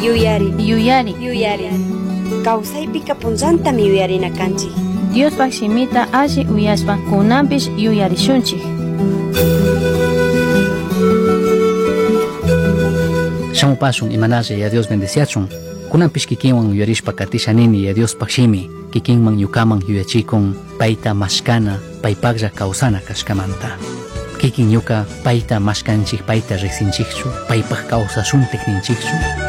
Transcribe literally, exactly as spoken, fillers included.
Yuyari. Yuyari. Yuyari. Kawsaypika punsantami yuyarina kanchik. Diospak simita alli uyaspa kunanpish yuyarishunchik. Shamupasun imanalla ya Dios bendeciachun. Kunanpish kikinwan yuyarishpa katishanini ya Dios pakshimi. Kikinman yukaman yuyachikun paita mashkana paypaklla kawsana kashkamanta. Kikin yuka paita mashkanchik paita riqsinchikchu paypak kawsashuntik ninchikchu.